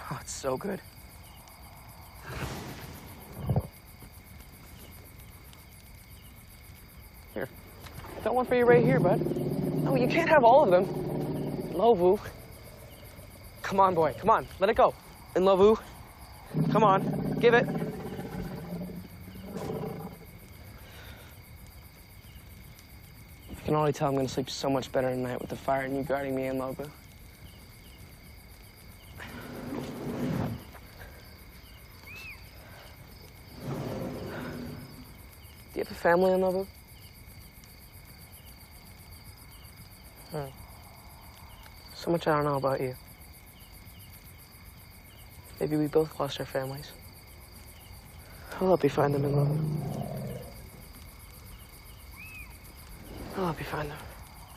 Oh, it's so good. Here. Got one for you right here, bud. No, you can't have all of them. Lovu. Come on, boy. Come on. Let it go. And Lovu. Come on. Give it. I can already tell I'm gonna sleep so much better tonight with the fire and you guarding me and Lovu. Do you have a family in Lovu? So much I don't know about you. Maybe we both lost our families. I'll help you find them in Lovu. I'll help you find them.